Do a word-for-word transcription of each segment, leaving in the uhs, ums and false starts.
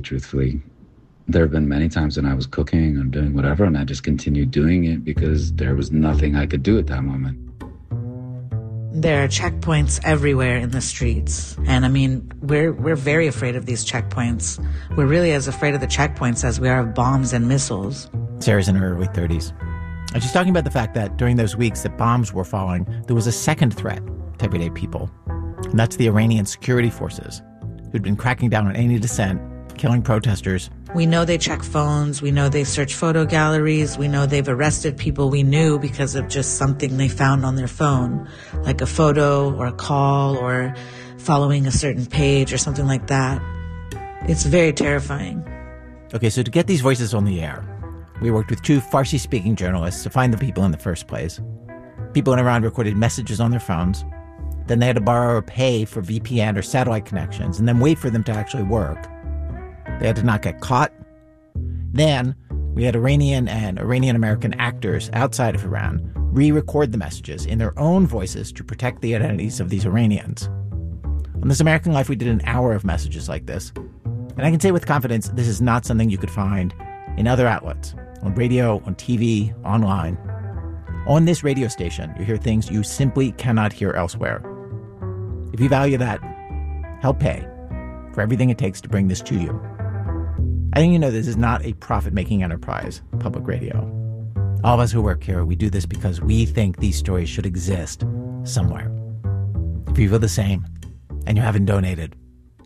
truthfully. There have been many times when I was cooking or doing whatever, and I just continued doing it because there was nothing I could do at that moment. There are checkpoints everywhere in the streets. And I mean, we're we're very afraid of these checkpoints. We're really as afraid of the checkpoints as we are of bombs and missiles. Sarah's in her early thirties. And she's talking about the fact that during those weeks that bombs were falling, there was a second threat to everyday people. And that's the Iranian security forces, who'd been cracking down on any dissent, killing protesters. We know they check phones. We know they search photo galleries. We know they've arrested people we knew because of just something they found on their phone, like a photo or a call or following a certain page or something like that. It's very terrifying. Okay, so to get these voices on the air, we worked with two Farsi-speaking journalists to find the people in the first place. People in Iran recorded messages on their phones. Then they had to borrow or pay for V P N or satellite connections and then wait for them to actually work. They had to not get caught. Then we had Iranian and Iranian-American actors outside of Iran re-record the messages in their own voices to protect the identities of these Iranians. On This American Life, we did an hour of messages like this. And I can say with confidence, this is not something you could find in other outlets, on radio, on T V, online. On this radio station, you hear things you simply cannot hear elsewhere. If you value that, help pay for everything it takes to bring this to you. I think you know this is not a profit-making enterprise, public radio. All of us who work here, we do this because we think these stories should exist somewhere. If you feel the same and you haven't donated,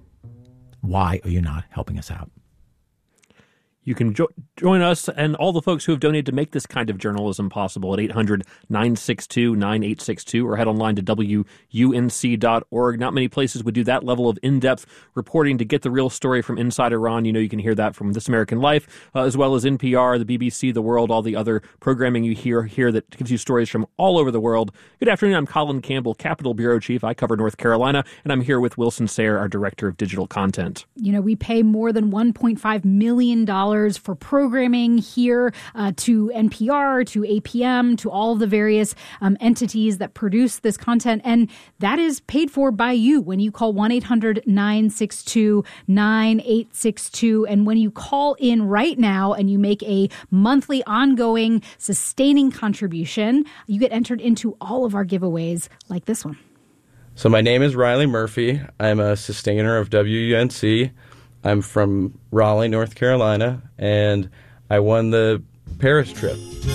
why are you not helping us out? You can jo- join us and all the folks who have donated to make this kind of journalism possible at eight hundred, nine six two, nine eight six two or head online to W U N C dot org. Not many places would do that level of in-depth reporting to get the real story from inside Iran. You know, you can hear that from This American Life, uh, as well as N P R, the B B C, The World, all the other programming you hear here that gives you stories from all over the world. Good afternoon. I'm Colin Campbell, Capitol Bureau Chief. I cover North Carolina, and I'm here with Wilson Sayre, our Director of Digital Content. You know, we pay more than one point five million dollars for programming here uh, to N P R, to A P M, to all of the various um, entities that produce this content. And that is paid for by you when you call one eight hundred, nine six two, nine eight six two. And when you call in right now and you make a monthly ongoing sustaining contribution, you get entered into all of our giveaways like this one. So my name is Riley Murphy. I'm a sustainer of W U N C. I'm from Raleigh, North Carolina, and I won the Paris trip.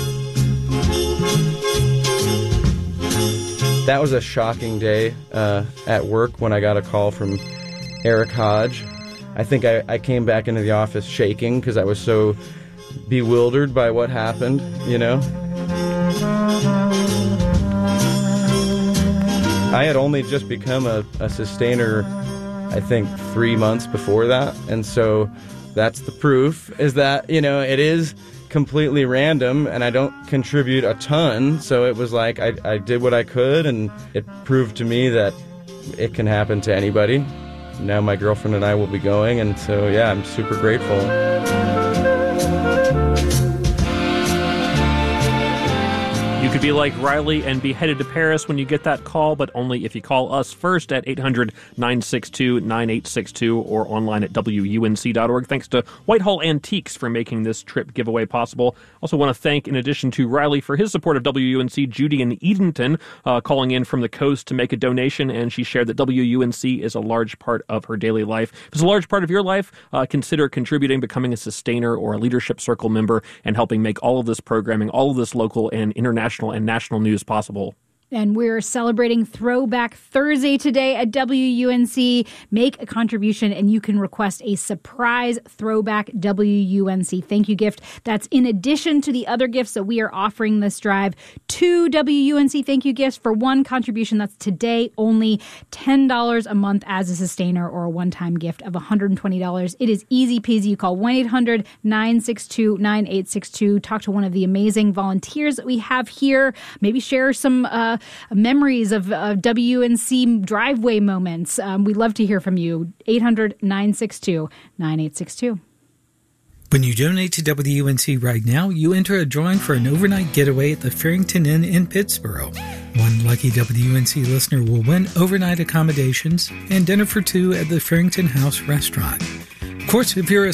That was a shocking day uh, at work when I got a call from Eric Hodge. I think I, I came back into the office shaking because I was so bewildered by what happened, you know? I had only just become a, a sustainer, I think, three months before that. And so that's the proof, is that, you know, it is completely random and I don't contribute a ton. So it was like I, I did what I could, and it proved to me that it can happen to anybody. Now my girlfriend and I will be going. And so, yeah, I'm super grateful. You could be like Riley and be headed to Paris when you get that call, but only if you call us first at eight hundred, nine six two, nine eight six two or online at W U N C dot org. Thanks to Whitehall Antiques for making this trip giveaway possible. Also want to thank, in addition to Riley, for his support of W U N C, Judy in Edenton, uh, calling in from the coast to make a donation, and she shared that W U N C is a large part of her daily life. If it's a large part of your life, uh, consider contributing, becoming a sustainer or a Leadership Circle member, and helping make all of this programming, all of this local and international and national news possible. And we're celebrating Throwback Thursday today at W U N C. Make a contribution and you can request a surprise Throwback W U N C thank you gift. That's in addition to the other gifts that we are offering this drive. Two W U N C thank you gifts for one contribution. That's today only ten dollars a month as a sustainer, or a one-time gift of one hundred twenty dollars. It is easy peasy. You call one eight hundred, nine six two, nine eight six two. Talk to one of the amazing volunteers that we have here. Maybe share some uh, memories of uh, W U N C driveway moments. Um, we'd love to hear from you. eight hundred, nine six two, nine eight six two. When you donate to W U N C right now, you enter a drawing for an overnight getaway at the Farrington Inn in Pittsboro. One lucky W U N C listener will win overnight accommodations and dinner for two at the Farrington House restaurant. Of course, if you're a